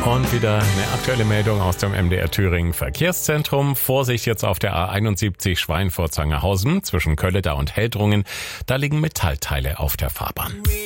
Und wieder eine aktuelle Meldung aus dem MDR Thüringen Verkehrszentrum. Vorsicht jetzt auf der A71 Schweinfurt-Zangerhausen zwischen Kölleda und Heldrungen. Da liegen Metallteile auf der Fahrbahn.